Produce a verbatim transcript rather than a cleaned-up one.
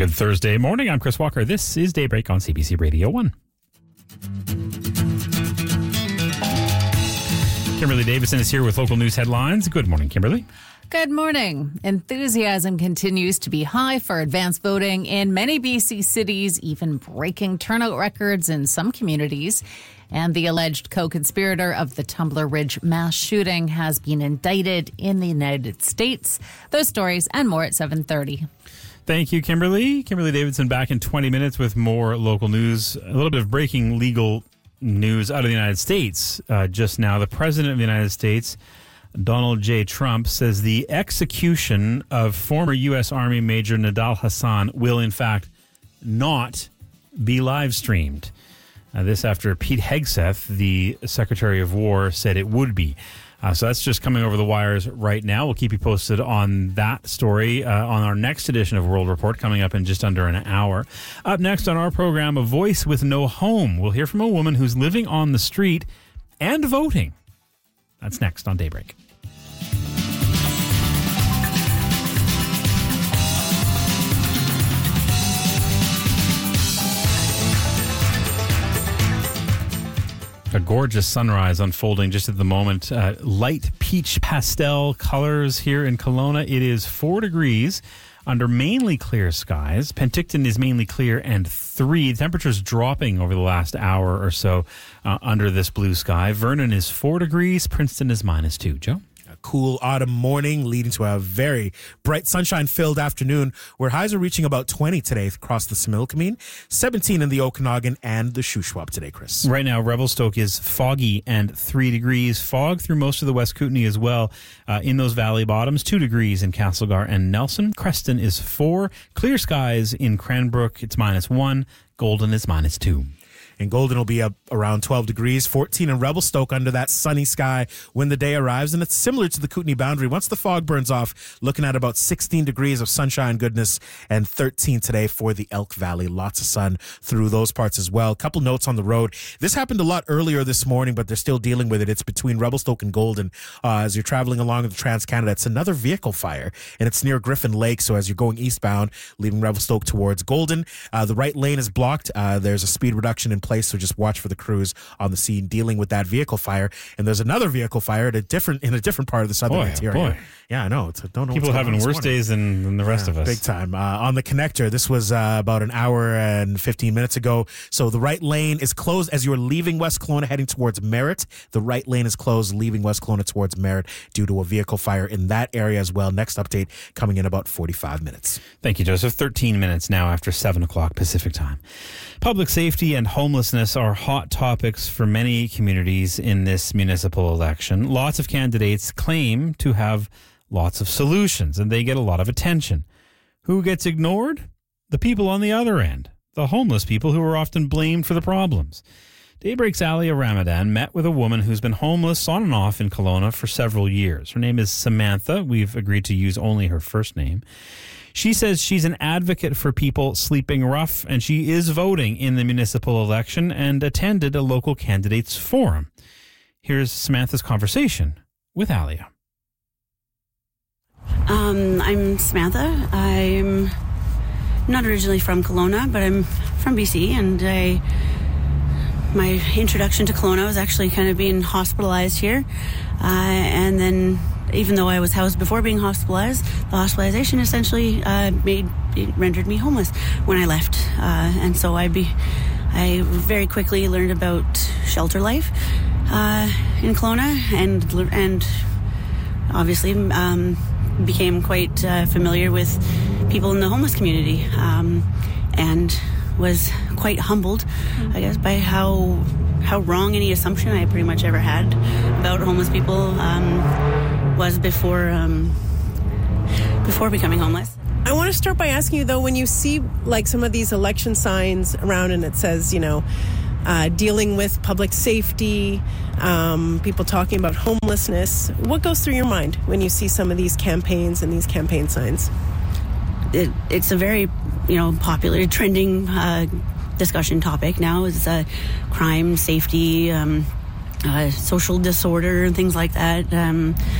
good Thursday morning. I'm Chris Walker. This is Daybreak on C B C Radio one. Kimberly Davison is here with local news headlines. Good morning, Kimberly. Good morning. Enthusiasm continues to be high for advanced voting in many B C cities, even breaking turnout records in some communities. And the alleged co-conspirator of the Tumbler Ridge mass shooting has been indicted in the United States. Those stories and more at seven thirty. Thank you, Kimberly. Kimberly Davidson back in twenty minutes with more local news. A little bit of breaking legal news out of the United States. Uh, just now, the President of the United States, Donald J. Trump, says the execution of former U S. Army Major Nidal Hasan will, in fact, not be live streamed. Uh, this after Pete Hegseth, the Secretary of War, said it would be. Uh, so that's just coming over the wires right now. We'll keep you posted on that story uh, on our next edition of World Report coming up in just under an hour. Up next on our program, A Voice with No Home. We'll hear from a woman who's living on the street and voting. That's next on Daybreak. A gorgeous sunrise unfolding just at the moment. Uh, light peach pastel colors here in Kelowna. It is four degrees under mainly clear skies. Penticton is mainly clear and three. The temperature's dropping over the last hour or so uh, under this blue sky. Vernon is four degrees. Princeton is minus two. Joe? Cool autumn morning leading to a very bright sunshine-filled afternoon where highs are reaching about twenty today across the Similkameen, seventeen in the Okanagan and the Shuswap today, Chris. Right now, Revelstoke is foggy and three degrees. Fog through most of the West Kootenay as well uh, in those valley bottoms. two degrees in Castlegar and Nelson. Creston is four. Clear skies in Cranbrook. It's minus one. Golden is minus two. And Golden will be up around twelve degrees, fourteen in Revelstoke under that sunny sky when the day arrives. And it's similar to the Kootenay boundary. Once the fog burns off, looking at about sixteen degrees of sunshine goodness and thirteen today for the Elk Valley. Lots of sun through those parts as well. A couple notes on the road. This happened a lot earlier this morning, but they're still dealing with it. It's between Revelstoke and Golden. Uh, as you're traveling along the Trans-Canada, it's another vehicle fire, and it's near Griffin Lake. So as you're going eastbound, leaving Revelstoke towards Golden, uh, the right lane is blocked. Uh, there's a speed reduction in place. So just watch for the crews on the scene dealing with that vehicle fire. And there's another vehicle fire at a different in a different part of the southern boy, Ontario. Boy. Yeah, I know. It's, I don't know. People what's having going on worse morning. days than, than the rest yeah, of us. Big time. Uh, on the connector, this was uh, about an hour and fifteen minutes ago. So the right lane is closed as you're leaving West Kelowna heading towards Merritt. The right lane is closed leaving West Kelowna towards Merritt due to a vehicle fire in that area as well. Next update coming in about forty-five minutes. Thank you, Joseph. thirteen minutes now after seven o'clock Pacific time. Public safety and homelessness are hot topics for many communities in this municipal election. Lots of candidates claim to have lots of solutions, and they get a lot of attention. Who gets ignored? The people on the other end. The homeless people who are often blamed for the problems. Daybreak's Alia Ramadan met with a woman who's been homeless on and off in Kelowna for several years. Her name is Samantha. We've agreed to use only her first name. She says she's an advocate for people sleeping rough, and she is voting in the municipal election and attended a local candidates forum. Here's Samantha's conversation with Alia. Um, I'm Samantha. I'm not originally from Kelowna, but I'm from B C, and I my introduction to Kelowna was actually kind of being hospitalized here, uh, and then even though I was housed before being hospitalized, the hospitalization essentially uh, made it rendered me homeless when I left, uh, and so I be I very quickly learned about shelter life uh, in Kelowna, and and obviously um, became quite uh, familiar with people in the homeless community, um, and was quite humbled, I guess, by how how wrong any assumption I pretty much ever had about homeless people um, was before um, before becoming homeless. I want to start by asking you, though, when you see like some of these election signs around and it says, you know, uh, dealing with public safety, um, people talking about homelessness, what goes through your mind when you see some of these campaigns and these campaign signs? It, it's a very, you know, popular, trending uh, discussion topic now. Is uh, crime, safety, um, uh, social disorder, and things like that. Um,